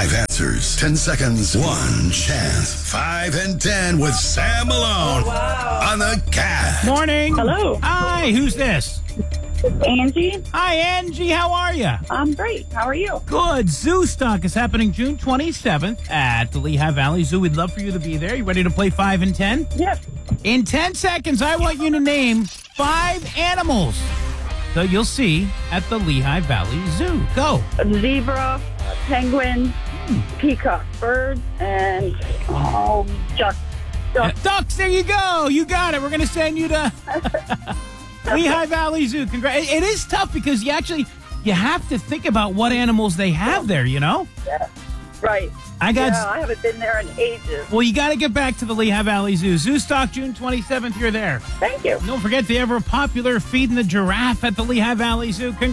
5 answers, 10 seconds, 1 chance. 5 and 10 with Sam Malone on the Cat. Morning. Hello. Hi, who's this? Angie. Hi, Angie. How are you? I'm great. How are you? Good. Zoo Stock is happening June 27th at the Lehigh Valley Zoo. We'd love for you to be there. You ready to play 5 and 10? Yes. In 10 seconds, I want you to name 5 animals that you'll see at the Lehigh Valley Zoo. Go. A zebra, a penguin, peacock, bird, and duck. Ducks, there you go. You got it. We're going to send you to Lehigh Valley Zoo. It is tough because you have to think about what animals they have there, you know? Yeah. Right. I haven't been there in ages. Well, you got to get back to the Lehigh Valley Zoo. Zoo Stock, June 27th, you're there. Thank you. Don't forget the ever popular Feeding the Giraffe at the Lehigh Valley Zoo.